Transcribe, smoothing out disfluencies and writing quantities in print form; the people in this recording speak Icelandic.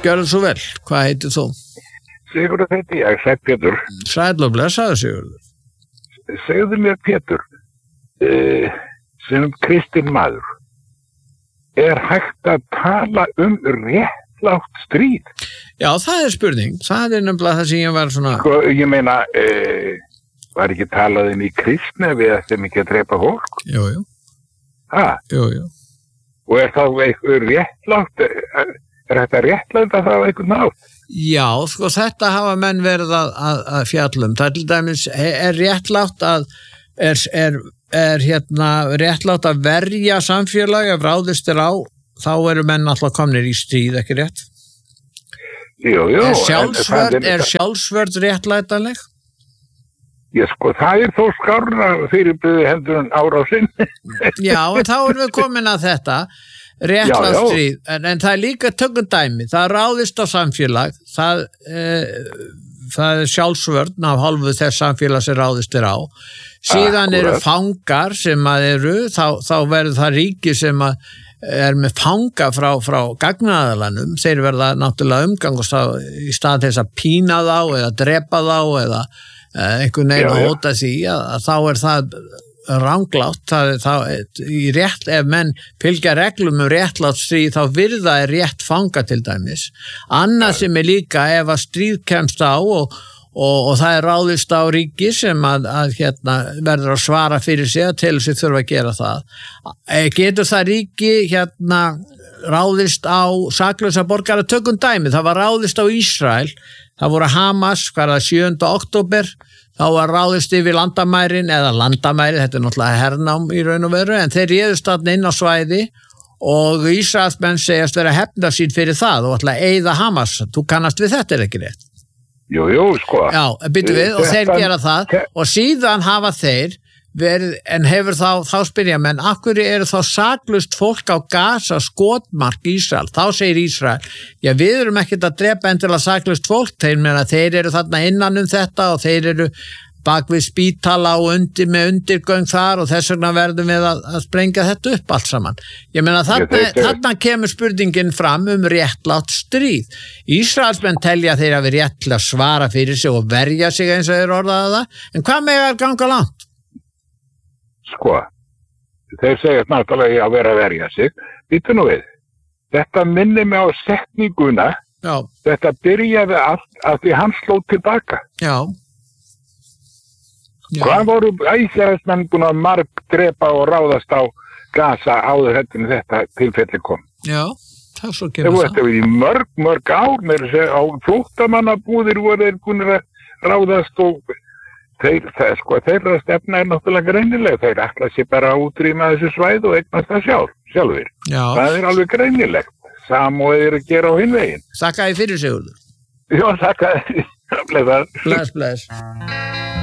gjörðu svo vel. Hvað heitir þú? Sigurður heiti ég, sæll Pétur. Sæll og blessaður, Sigurður. Segðu mér Pétur, sem kristinn maður, hægt að tala réttlátt stríð? Já, það spurning. Það nefnilega það sem ég var svona... Sko, ég meina, var ekki talað í kristni við þeim ekki að drepa fólk? Jú. Jú. Og þá eitthvað réttlátt, þetta réttlátt að það var eitthvað nátt? Já, sko þetta hafa menn verið að fjallum. Það til dæmis réttlátt að réttlátt að verja samfélag ef ráðist á, þá eru menn alltaf komnir í stríð, ekki rétt? Jú. Er sjálfsvörð réttlætanleg? Já, sko, það þó skárra fyrirbyggði heldur en árásinn. Já, en þá erum við komin að þetta. Réttlátt stríð, en það líka tökum dæmi, það ráðist á samfélag, það sjálfsvörn af hálfu þess samfélag sem ráðist á, síðan eru fangar sem þá verður það ríki sem með fanga frá gagnaðalanum, þeir verða náttúrulega umgangast í stað þess að pína þá eða drepa þá eða einhvern veginn að hóta því að þá það ranglátt, ef menn fylgja reglum réttlátt stríð, þá virða rétt fanga til dæmis. Annað sem líka ef að stríð kemst á og það ráðist á ríki sem að verður að svara fyrir sig til þess að þurfa að gera það. Getur það ríki ráðist á saklausa borgara, tökum dæmi, það var ráðist á Ísrael, það voru Hamas, 7. október, þá var ráðist yfir landamærin, þetta náttúrulega hernám í raun og veru, en þeir réðust þarna inn á svæði og Ísraelsmenn segjast vera hefna sín fyrir það og ætla að eyða Hamas. Þú kannast við þetta, ekki rétt? Jú, sko. Já, byttu við og þeir gera það og síðan hafa þeir verið, en hefur þá spyrja menn, af hverju eru þá saklaust fólk á Gaza skotmark Ísrael? Þá segir Ísrael, já við erum ekkert að drepa endilega saklaust fólk, þeir eru þarna innan þetta og þeir eru bak við spítala og með undirgöng þar og þess vegna verðum við að sprengja þetta upp allt saman. Ég meina þarna kemur spurningin fram réttlátt stríð. Ísraelsmenn telja þeir hafi rétt til að svara fyrir sig og verja sig eins og þeir orðaði það, en hvað með að ganga langt? Sko, þeir segja náttúrulega að vera að verja sig. Býtu nú við, þetta minnir mig á setninguna, þetta byrjaði allt að því hann sló tilbaka. Já. Hvað voru Ísraelsmenn búin að margdrepa og ráðast á Gaza áður þetta tilfelli kom? Já, það svo kemur það. Þetta var í mörg ár, með á flóttamannabúðir voru þeir búin að ráðast og þeirra stefna náttúrulega greinileg, þeir ætla sér bara að útrýma þessu svæð og eignast það sjálfur. Já. Það alveg greinilegt, samúð að gera á hinn veginn. Þakka þér fyrir, Sigurður. Já, þakka þér. Bless.